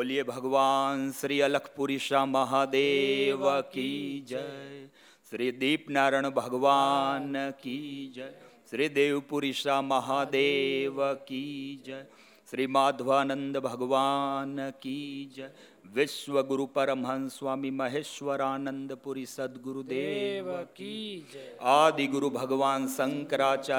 બોલીએ ભગવાન શ્રી અલખપુરીશા મહાદેવ કી જય, શ્રી દીપનારાયણ ભગવાન કી જય, શ્રી દેવપુરીશા મહાદેવ કી જય, શ્રી માધવાનંદ ભગવાન કી જય, વિશ્વગુરુ પરમહંસ સ્વામી મહેશ્વરાનંદ પુરી સદગુરુદેવ કી જય, આદિગુરુ ભગવાન શંકરાચાર્ય